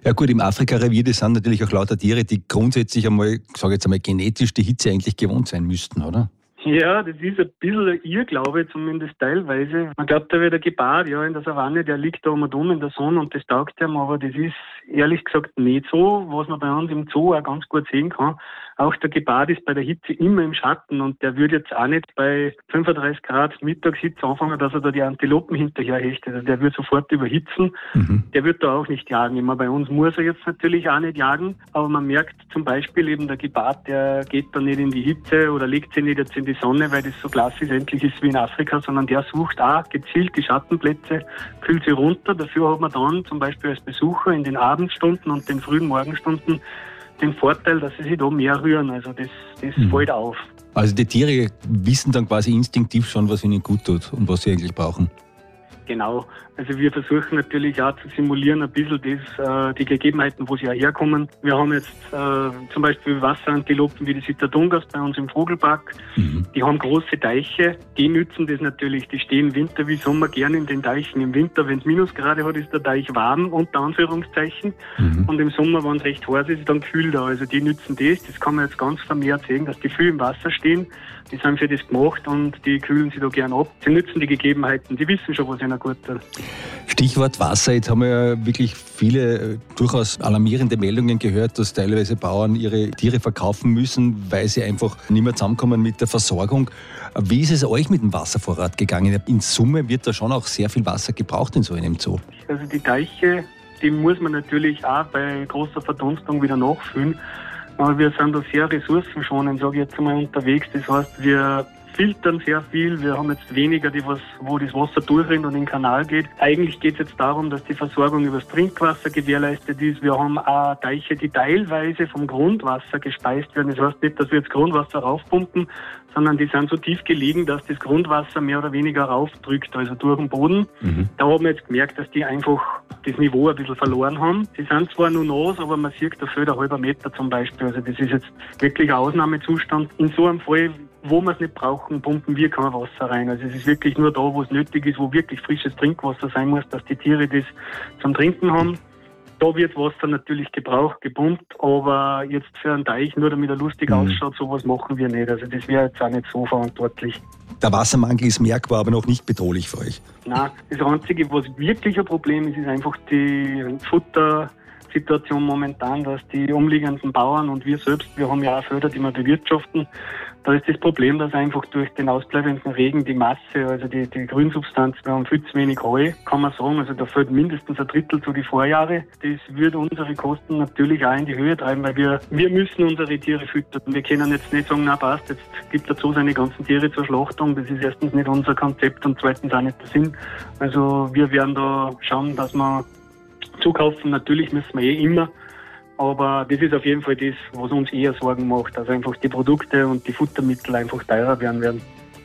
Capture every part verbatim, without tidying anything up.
Ja gut, im Afrika-Revier, das sind natürlich auch lauter Tiere, die grundsätzlich einmal, ich sage jetzt einmal, genetisch die Hitze eigentlich gewohnt sein müssten, oder? Ja, das ist ein bisschen ein Irrglaube, zumindest teilweise. Man glaubt, da wird er gepaart, ja, in der Savanne, der liegt da um und um in der Sonne und das taugt ihm, aber das ist ehrlich gesagt nicht so, was man bei uns im Zoo auch ganz gut sehen kann. Auch der Gepard ist bei der Hitze immer im Schatten und der würde jetzt auch nicht bei fünfunddreißig Grad Mittagshitze anfangen, dass er da die Antilopen hinterher hechtet. Also der wird sofort überhitzen. Mhm. Der wird da auch nicht jagen. Immer bei uns muss er jetzt natürlich auch nicht jagen, aber man merkt zum Beispiel eben der Gepard, der geht da nicht in die Hitze oder legt sich nicht jetzt in die Sonne, weil das so klassisch endlich ist wie in Afrika, sondern der sucht auch gezielt die Schattenplätze, kühlt sie runter. Dafür hat man dann zum Beispiel als Besucher in den Abendstunden und den frühen Morgenstunden den Vorteil, dass sie sich da mehr rühren. Also das, das mhm. fällt auf. Also die Tiere wissen dann quasi instinktiv schon, was ihnen gut tut und was sie eigentlich brauchen. Genau. Also wir versuchen natürlich auch zu simulieren ein bisschen das, äh, die Gegebenheiten, wo sie auch herkommen. Wir haben jetzt äh, zum Beispiel Wasserantilopen wie die Sitatungas bei uns im Vogelpark. Mhm. Die haben große Teiche, die nützen das natürlich. Die stehen Winter wie Sommer gern in den Teichen. Im Winter, wenn es Minusgrade hat, ist der Teich warm, unter Anführungszeichen. Mhm. Und im Sommer, wenn es recht heiß ist, dann kühl da. Also die nützen das. Das kann man jetzt ganz vermehrt sehen, dass die viel im Wasser stehen. Die sind für das gemacht und die kühlen sich da gern ab. Sie nützen die Gegebenheiten. Die wissen schon, was ihnen gut tut. Stichwort Wasser. Jetzt haben wir ja wirklich viele äh, durchaus alarmierende Meldungen gehört, dass teilweise Bauern ihre Tiere verkaufen müssen, weil sie einfach nicht mehr zusammenkommen mit der Versorgung. Wie ist es euch mit dem Wasservorrat gegangen? In Summe wird da schon auch sehr viel Wasser gebraucht in so einem Zoo. Also die Teiche, die muss man natürlich auch bei großer Verdunstung wieder nachfüllen. Aber wir sind da sehr ressourcenschonend, sage ich jetzt einmal, unterwegs. Das heißt, wir filtern sehr viel. Wir haben jetzt weniger, die was, wo das Wasser durchrinnt und in den Kanal geht. Eigentlich geht es jetzt darum, dass die Versorgung über das Trinkwasser gewährleistet ist. Wir haben auch Teiche, die teilweise vom Grundwasser gespeist werden. Das heißt nicht, dass wir jetzt Grundwasser raufpumpen, sondern die sind so tief gelegen, dass das Grundwasser mehr oder weniger raufdrückt, also durch den Boden. Mhm. Da haben wir jetzt gemerkt, dass die einfach das Niveau ein bisschen verloren haben. Die sind zwar nur nass, aber man sieht, da fehlt ein halber Meter zum Beispiel. Also das ist jetzt wirklich ein Ausnahmezustand. In so einem Fall, wo wir es nicht brauchen, pumpen wir kein Wasser rein. Also es ist wirklich nur da, wo es nötig ist, wo wirklich frisches Trinkwasser sein muss, dass die Tiere das zum Trinken haben. Da wird Wasser natürlich gebraucht, gepumpt, aber jetzt für einen Teich, nur damit er lustig mhm. ausschaut, sowas machen wir nicht. Also das wäre jetzt auch nicht so verantwortlich. Der Wassermangel ist merkbar, aber noch nicht bedrohlich für euch. Nein, das Einzige, was wirklich ein Problem ist, ist einfach die Futtersituation momentan, dass die umliegenden Bauern und wir selbst, wir haben ja auch Felder, die wir bewirtschaften. Da ist das Problem, dass einfach durch den ausbleibenden Regen die Masse, also die, die Grünsubstanz, wir haben viel zu wenig Heu, kann man sagen. Also da fällt mindestens ein Drittel zu die Vorjahre. Das wird unsere Kosten natürlich auch in die Höhe treiben, weil wir, wir müssen unsere Tiere füttern. Wir können jetzt nicht sagen, na passt, jetzt gibt dazu seine ganzen Tiere zur Schlachtung. Das ist erstens nicht unser Konzept und zweitens auch nicht der Sinn. Also wir werden da schauen, dass wir zukaufen. Natürlich müssen wir eh immer. Aber das ist auf jeden Fall das, was uns eher Sorgen macht, dass einfach die Produkte und die Futtermittel einfach teurer werden werden.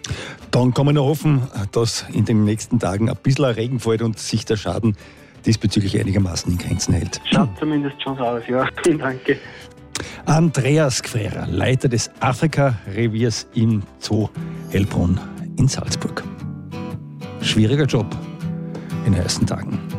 Dann kann man nur hoffen, dass in den nächsten Tagen ein bisschen Regen fällt und sich der Schaden diesbezüglich einigermaßen in Grenzen hält. Schaut zumindest schon so aus, ja. Danke. Andreas Gfrera, Leiter des Afrika-Reviers im Zoo Hellbrunn in Salzburg. Schwieriger Job in den ersten Tagen.